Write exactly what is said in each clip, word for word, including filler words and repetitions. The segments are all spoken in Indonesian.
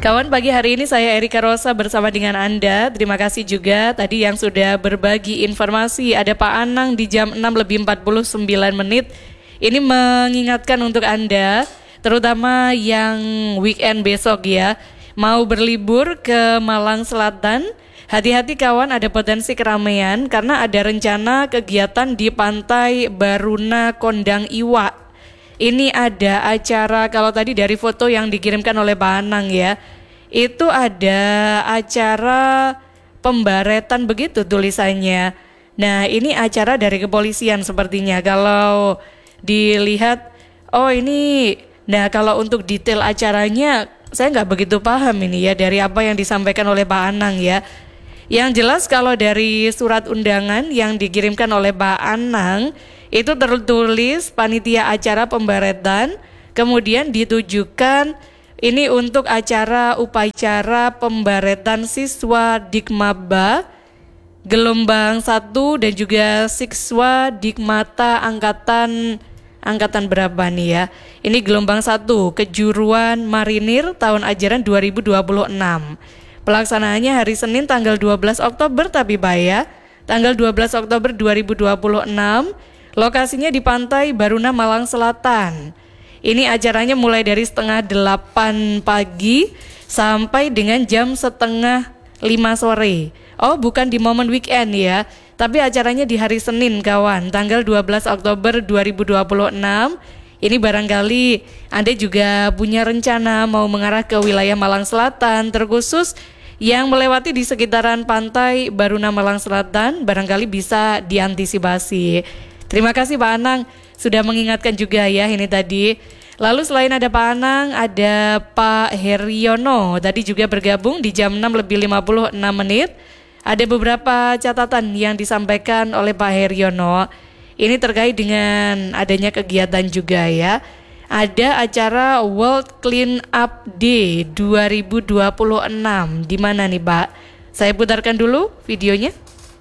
Kawan, pagi hari ini saya Erika Rosa bersama dengan Anda. Terima kasih juga tadi yang sudah berbagi informasi. Ada Pak Anang di jam enam lebih empat puluh sembilan menit. Ini mengingatkan untuk Anda, terutama yang weekend besok ya, mau berlibur ke Malang Selatan. Hati-hati kawan, ada potensi keramaian karena ada rencana kegiatan di Pantai Baruna Kondang Iwa. Ini ada acara, kalau tadi dari foto yang dikirimkan oleh Pak Anang ya, itu ada acara pembaretan begitu tulisannya. Nah ini acara dari kepolisian sepertinya kalau dilihat. Oh ini, nah kalau untuk detail acaranya saya nggak begitu paham ini ya dari apa yang disampaikan oleh Pak Anang ya. Yang jelas kalau dari surat undangan yang dikirimkan oleh Pak Anang itu tertulis panitia acara pembaretan, kemudian ditujukan ini untuk acara upacara pembaretan siswa Dikmaba gelombang satu dan juga siswa Dikmata angkatan angkatan berapa nih ya? Ini gelombang satu kejuruan marinir tahun ajaran dua ribu dua puluh enam. Pelaksanaannya hari Senin tanggal dua belas Oktober tapi Pak ya, tanggal dua belas Oktober dua ribu dua puluh enam. Lokasinya di Pantai Baruna Malang Selatan. Ini acaranya mulai dari setengah delapan pagi sampai dengan jam setengah lima sore. Oh bukan di momen weekend ya, tapi acaranya di hari Senin kawan, tanggal dua belas Oktober dua ribu dua puluh enam. Ini barangkali Anda juga punya rencana mau mengarah ke wilayah Malang Selatan, terkhusus yang melewati di sekitaran Pantai Baruna Malang Selatan, barangkali bisa diantisipasi. Terima kasih Pak Anang sudah mengingatkan juga ya ini tadi. Lalu selain ada Pak Anang, ada Pak Heriono tadi juga bergabung di jam enam lebih lima puluh enam menit. Ada beberapa catatan yang disampaikan oleh Pak Heriono. Ini terkait dengan adanya kegiatan juga ya. Ada acara World Clean Up Day dua ribu dua puluh enam. Di mana nih Pak? Saya putarkan dulu videonya.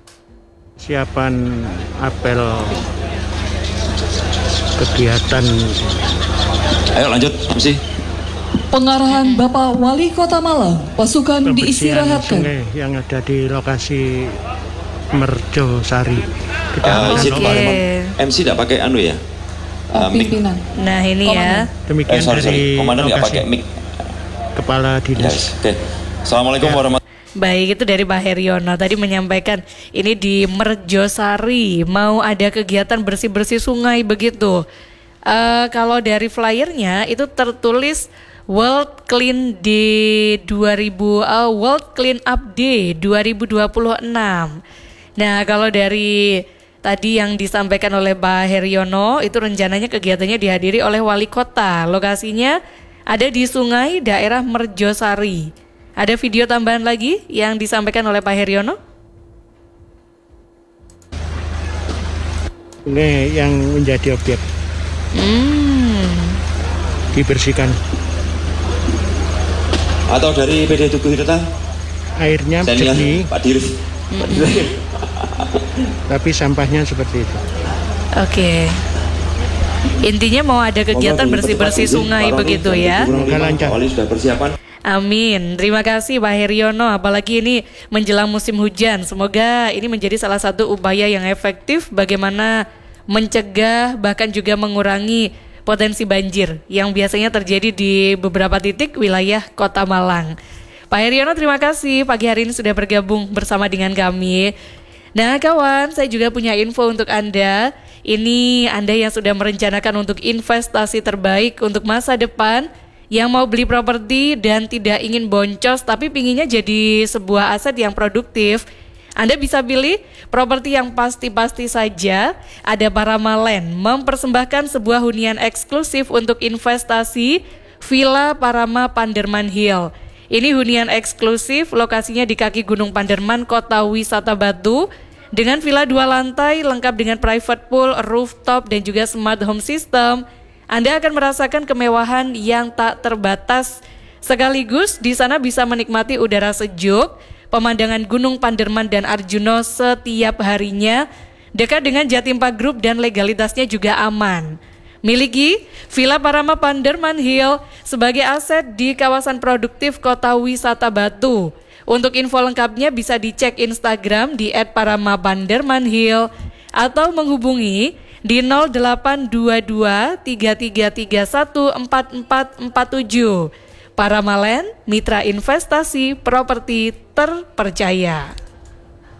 Siapan apel kegiatan. Ayo lanjut, M C. Pengarahan Bapak Wali Kota Malang, pasukan diistirahatkan. Sungai yang ada di lokasi Merjosari. Uh, izin Pak Oke. M C tidak pakai anu ya? Uh, mic. Pimpinan. Nah ini ya. Demikian Eh, sorry, sorry. dari Komandan tidak lokasi pakai mic. Kepala Dinas. Yes. Oke. Assalamualaikum Ya. warahmatullahi. Baik, itu dari Pak Heriono tadi menyampaikan ini di Merjosari mau ada kegiatan bersih-bersih sungai begitu. Uh, kalau dari flyernya itu tertulis World Clean Day dua ribu uh, World Clean Up Day dua ribu dua puluh enam. Nah kalau dari tadi yang disampaikan oleh Pak Heriono itu rencananya kegiatannya dihadiri oleh Wali Kota. Lokasinya ada di Sungai daerah Merjosari. Ada video tambahan lagi yang disampaikan oleh Pak Heriono? Sungai yang menjadi objek Hmm. dibersihkan. Atau dari P D Tugu Hirta? Airnya Saya jernih, Pak Dirif. Pak Dirif. tapi sampahnya seperti itu. Oke. Intinya mau ada kegiatan bersih-bersih sungai begitu ya. Semoga lancar. Wali sudah persiapan. Amin. Terima kasih Pak Heriono. Apalagi ini menjelang musim hujan. Semoga ini menjadi salah satu upaya yang efektif bagaimana mencegah bahkan juga mengurangi potensi banjir yang biasanya terjadi di beberapa titik wilayah Kota Malang. Pak Heriono terima kasih pagi hari ini sudah bergabung bersama dengan kami. Nah kawan, saya juga punya info untuk Anda. Ini Anda yang sudah merencanakan untuk investasi terbaik untuk masa depan, yang mau beli properti dan tidak ingin boncos tapi pinginnya jadi sebuah aset yang produktif. Anda bisa pilih properti yang pasti-pasti saja. Ada Paramalen mempersembahkan sebuah hunian eksklusif untuk investasi, Villa Parama Panderman Hill. Ini hunian eksklusif, lokasinya di kaki Gunung Panderman, Kota Wisata Batu, dengan villa dua lantai lengkap dengan private pool, rooftop dan juga smart home system. Anda akan merasakan kemewahan yang tak terbatas. Sekaligus di sana bisa menikmati udara sejuk, pemandangan Gunung Panderman dan Arjuno setiap harinya, dekat dengan Jatimpa Group dan legalitasnya juga aman. Miliki Villa Parama Panderman Hill sebagai aset di kawasan produktif Kota Wisata Batu. Untuk info lengkapnya bisa dicek Instagram di et parama panderman hill atau menghubungi di nol delapan dua dua tiga tiga tiga satu empat empat empat tujuh. Paramaland, mitra investasi properti terpercaya.